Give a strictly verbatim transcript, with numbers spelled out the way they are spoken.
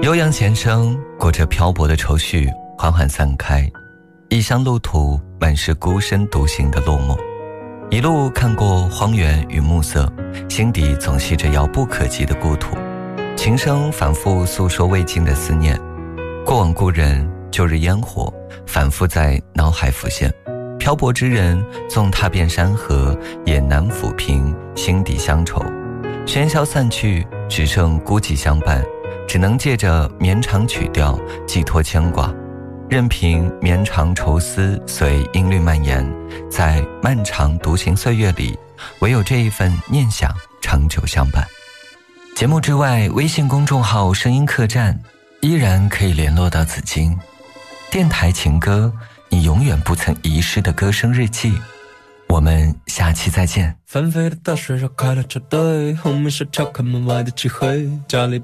悠扬前生过着漂泊的愁绪缓缓散开，异乡路途满是孤身独行的落寞。一路看过荒原与暮色，心底总系着遥不可及的故土。琴声反复诉说未尽的思念，过往故人旧日烟火反复在脑海浮现。漂泊之人纵踏遍山河，也难抚平心底乡愁。喧嚣散去，只剩孤寂相伴，只能借着绵长曲调寄托牵挂，任凭绵长愁思随音律蔓延。在漫长独行岁月里，唯有这一份念想长久相伴。节目之外，微信公众号声音客栈依然可以联络到紫金。电台情歌，你永远不曾遗失的歌声日记。我们下期再见。 纷飞的大水绕开了车队，后面是敲开门外的机会，家里